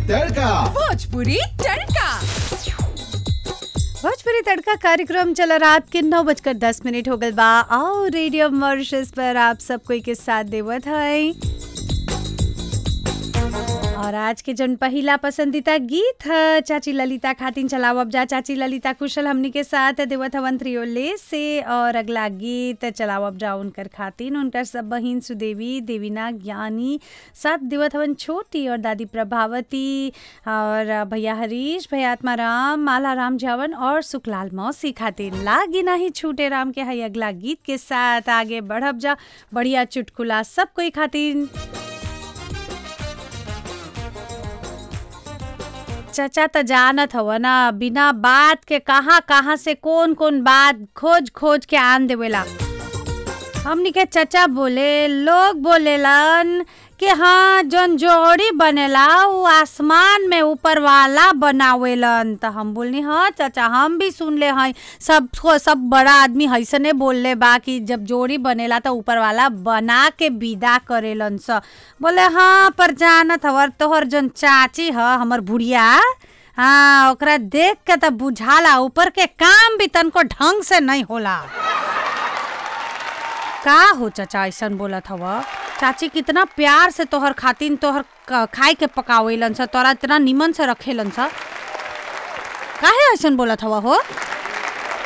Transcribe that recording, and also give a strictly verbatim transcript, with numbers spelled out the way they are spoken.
तड़का। भोजपुरी तड़का। भोजपुरी तड़का कार्यक्रम चला रात के नौ बजकर दस मिनट हो गल बा और रेडियो मॉरिशस पर आप सब कोई के साथ देवत है। और आज के जन पहिला पसंदीदा गीत है चाची ललिता खातिन चलावब जा। चाची ललिता कुशल हमनी के साथ देवत हवन त्रियोले से। और अगला गीत चलावब जा उनकर खातिन उनकर सब बहिन सुदेवी देवीना ज्ञानी साथ देवत हवन छोटी और दादी प्रभावती और भैया हरीश भैया आत्माराम माला राम जावन और सुखलाल मौसी खातिन। लागी नहीं छूटे राम के है अगला गीत के साथ आगे बढ़ब जा। बढ़िया चुटकुला सब कोई खातिन। चाचा तो जानत हव ना बिना बात के कहाँ कहाँ से कौन कौन बात खोज खोज के आन देवेला। हमनी के चाचा बोले लोग बोलेलन कि हाँ जौन जोड़ी बनेला वो आसमान में ऊपर वाला बनावेलन। तो हम बोलनी हाँ चाचा हम भी सुन ले हैं सबको सब बड़ा आदमी हैसने बोल ले बा कि जब जोड़ी बनेला तो ऊपर वाला बना के विदा करेलन स। बोले हाँ पर जानत हवर तोहर जौन चाची ह हमर बुढ़िया हाँ ओकरा देख के तो बुझाला ऊपर के काम भी तनको ढंग से नहीं होला। का हो चाचा ऐसन बोलत हव? चाची कितना प्यार से तोहर खातिन तोहर खाए के पकावेलन स तोरा इतना निमन से रखेलन स। काहे ऐसन बोलत हव हो?